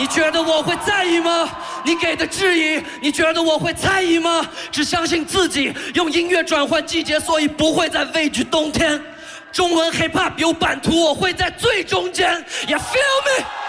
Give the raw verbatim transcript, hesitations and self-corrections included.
你觉得我会在意吗？你给的质疑，你觉得我会在意吗？只相信自己，用音乐转换季节，所以不会再畏惧冬天。中文 hiphop 有版图，我会在最中间。Yeah, feel me？